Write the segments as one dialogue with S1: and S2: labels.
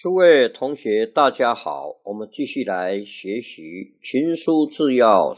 S1: 诸位同学大家好，我们继续来学习群书治要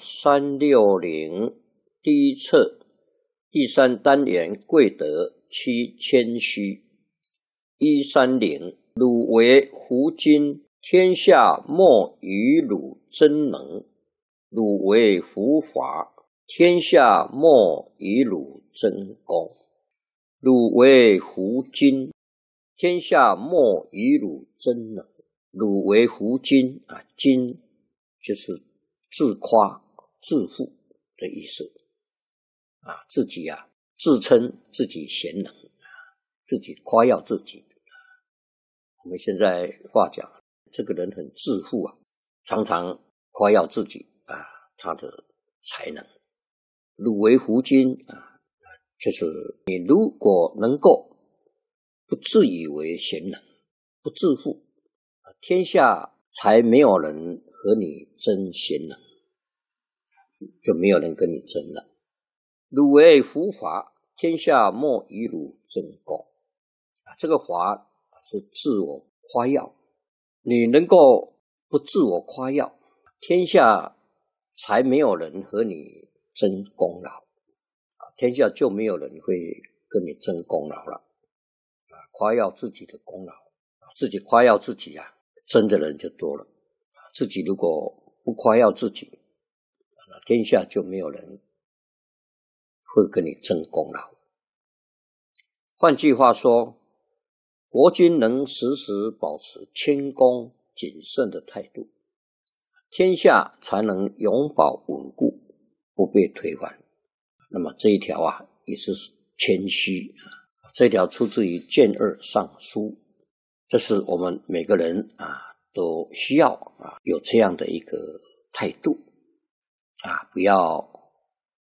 S1: 360第一册第3单元贵德七谦虚。130汝为胡君，天下莫与汝争能。汝为胡华，天下莫与汝争功。汝为胡君，天下莫与汝争能。汝为胡君君就是自夸自负的意思自己自称自己贤能自己夸耀自己我们现在话讲，这个人很自负常常夸耀自己他的才能。汝为胡君就是你如果能够不自以为贤能，不自负，天下才没有人和你争贤能，就没有人跟你争了。汝为胡华，天下莫与汝争功。这个华是自我夸耀，你能够不自我夸耀，天下才没有人和你争功劳天下就没有人会跟你争功劳了夸耀自己的功劳自己夸耀自己争的人就多了自己如果不夸耀自己天下就没有人会跟你争功劳。换句话说，国君能时时保持谦恭谨慎的态度，天下才能永保稳固，不被推翻。那么这一条也是谦虚这一条出自于谏二上书，这是我们每个人都需要有这样的一个态度不要